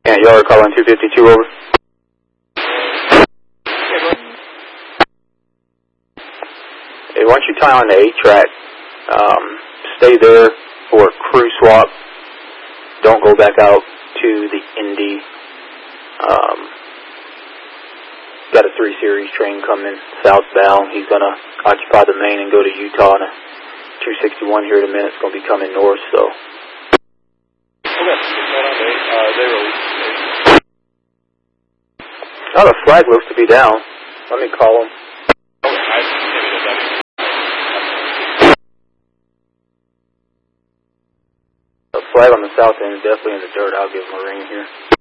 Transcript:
Yeah, y'all are calling 252 over. Hey, once you tie on the 8-track, stay there for a crew swap. Don't go back out to the Indy. Got a 3 Series train coming southbound. He's going to occupy the main and go to Utah on a 261 here in a minute. It's going to be coming north, so. Oh, the flag looks to be down. Let me call him. The flag on the south end is definitely in the dirt. I'll give him a ring here.